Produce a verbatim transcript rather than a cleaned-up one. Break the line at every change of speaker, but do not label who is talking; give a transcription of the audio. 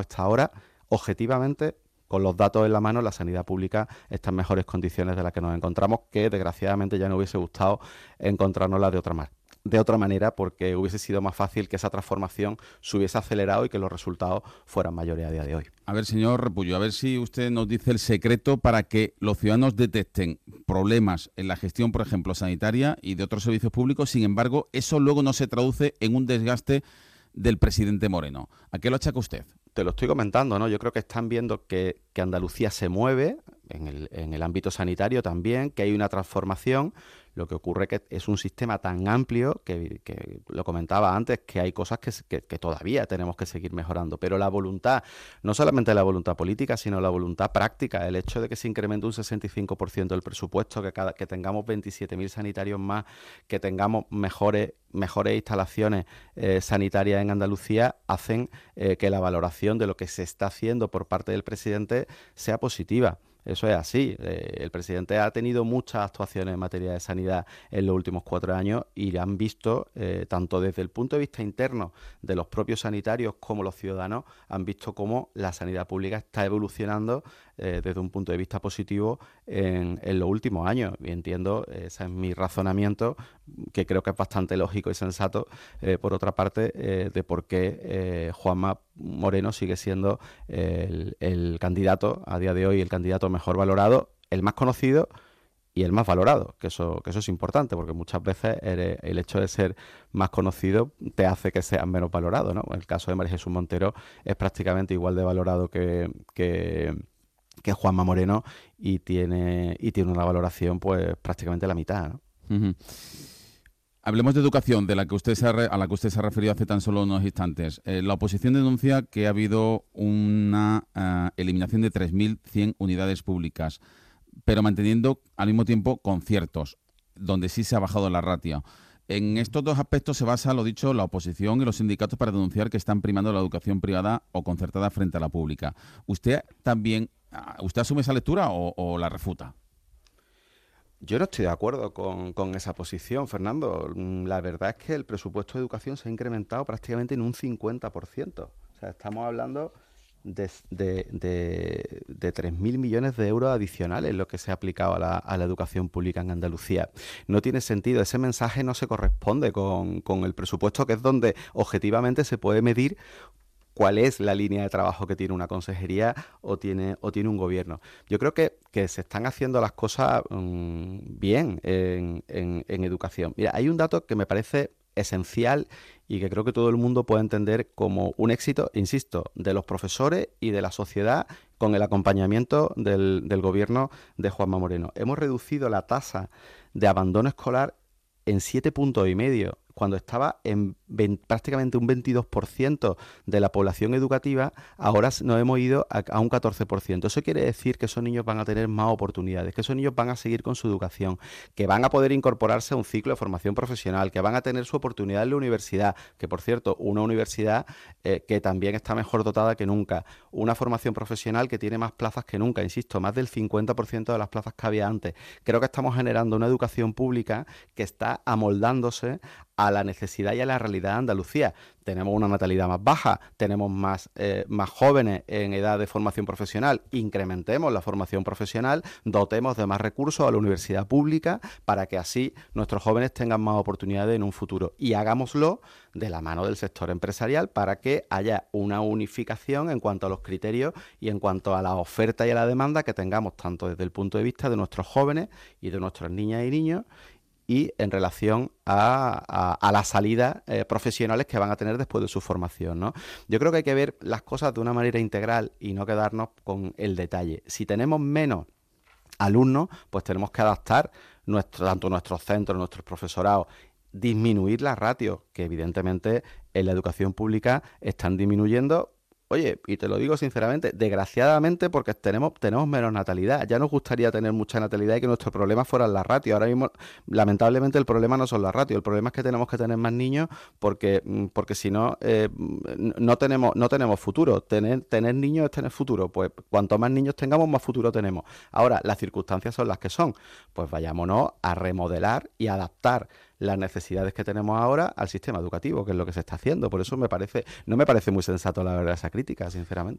hasta ahora, objetivamente, con los datos en la mano, la sanidad pública está en mejores condiciones de las que nos encontramos, que desgraciadamente ya no hubiese gustado encontrárnosla de otra manera. De otra manera, porque hubiese sido más fácil que esa transformación se hubiese acelerado y que los resultados fueran mayores a día de hoy.
A ver, señor Repullo, a ver si usted nos dice el secreto para que los ciudadanos detecten problemas en la gestión, por ejemplo, sanitaria y de otros servicios públicos. Sin embargo, eso luego no se traduce en un desgaste del presidente Moreno. ¿A qué lo achaca usted?
Te lo estoy comentando, ¿no? Yo creo que están viendo que, que Andalucía se mueve en el, en el ámbito sanitario también, que hay una transformación. Lo que ocurre que es un sistema tan amplio que, que lo comentaba antes, que hay cosas que, que, que todavía tenemos que seguir mejorando. Pero la voluntad, no solamente la voluntad política, sino la voluntad práctica, el hecho de que se incremente un sesenta y cinco por ciento el presupuesto, que, cada, que tengamos veintisiete mil sanitarios más, que tengamos mejores mejores instalaciones eh, sanitarias en Andalucía, hacen eh, que la valoración de lo que se está haciendo por parte del presidente sea positiva. Eso es así. Eh, el presidente ha tenido muchas actuaciones en materia de sanidad en los últimos cuatro años y han visto, eh, tanto desde el punto de vista interno de los propios sanitarios como los ciudadanos, han visto cómo la sanidad pública está evolucionando eh, desde un punto de vista positivo en, en los últimos años. Y entiendo, eh, ese es mi razonamiento, que creo que es bastante lógico y sensato, eh, por otra parte, eh, de por qué eh, Juanma Moreno sigue siendo el, el candidato, a día de hoy, el candidato mejor valorado, el más conocido y el más valorado, que eso, que eso es importante, porque muchas veces eres, el hecho de ser más conocido te hace que seas menos valorado, ¿no? El caso de María Jesús Montero es prácticamente igual de valorado que, que, que Juanma Moreno y tiene, y tiene una valoración pues prácticamente la mitad, ¿no?
Uh-huh. Hablemos de educación, de la que usted se ha re, a la que usted se ha referido hace tan solo unos instantes. Eh, la oposición denuncia que ha habido una uh, eliminación de tres mil cien unidades públicas, pero manteniendo al mismo tiempo conciertos, donde sí se ha bajado la ratio. En estos dos aspectos se basa, lo dicho, la oposición y los sindicatos para denunciar que están primando la educación privada o concertada frente a la pública. ¿Usted también, uh, usted asume esa lectura o, o la refuta?
Yo no estoy de acuerdo con, con esa posición, Fernando. La verdad es que el presupuesto de educación se ha incrementado prácticamente en un cincuenta por ciento. O sea, estamos hablando de, de, de, de tres mil millones de euros adicionales lo que se ha aplicado a la, a la educación pública en Andalucía. No tiene sentido. Ese mensaje no se corresponde con, con el presupuesto, que es donde objetivamente se puede medir cuál es la línea de trabajo que tiene una consejería o tiene o tiene un gobierno. Yo creo que, que se están haciendo las cosas mmm, bien en, en, en educación. Mira, hay un dato que me parece esencial y que creo que todo el mundo puede entender como un éxito, insisto, de los profesores y de la sociedad con el acompañamiento del, del gobierno de Juanma Moreno. Hemos reducido la tasa de abandono escolar en siete puntos y medio, cuando estaba en veinte, prácticamente un veintidós por ciento de la población educativa, ahora nos hemos ido a, a un catorce por ciento. Eso quiere decir que esos niños van a tener más oportunidades, que esos niños van a seguir con su educación, que van a poder incorporarse a un ciclo de formación profesional, que van a tener su oportunidad en la universidad, que por cierto, una universidad eh, que también está mejor dotada que nunca, una formación profesional que tiene más plazas que nunca, insisto, más del cincuenta por ciento de las plazas que había antes. Creo que estamos generando una educación pública que está amoldándose a la necesidad y a la realidad de Andalucía. Tenemos una natalidad más baja, tenemos más, eh, más jóvenes en edad de formación profesional, incrementemos la formación profesional, dotemos de más recursos a la universidad pública para que así nuestros jóvenes tengan más oportunidades en un futuro y hagámoslo de la mano del sector empresarial para que haya una unificación en cuanto a los criterios y en cuanto a la oferta y a la demanda que tengamos tanto desde el punto de vista de nuestros jóvenes y de nuestras niñas y niños y en relación a, a, a las salidas eh, profesionales que van a tener después de su formación, ¿no? Yo creo que hay que ver las cosas de una manera integral y no quedarnos con el detalle. Si tenemos menos alumnos, pues tenemos que adaptar nuestro, tanto nuestros centros, nuestros profesorados, disminuir las ratios, que evidentemente en la educación pública están disminuyendo. Oye, y te lo digo sinceramente, desgraciadamente porque tenemos, tenemos menos natalidad. Ya nos gustaría tener mucha natalidad y que nuestro problema fueran las ratios. Ahora mismo, lamentablemente, el problema no son las ratios. El problema es que tenemos que tener más niños porque, porque si no, eh, no tenemos, no tenemos futuro. Tener, tener niños es tener futuro. Pues cuanto más niños tengamos, más futuro tenemos. Ahora, las circunstancias son las que son. Pues vayámonos a remodelar y adaptar las necesidades que tenemos ahora al sistema educativo, que es lo que se está haciendo. Por eso me parece, no me parece muy sensato la verdad esa crítica, sinceramente.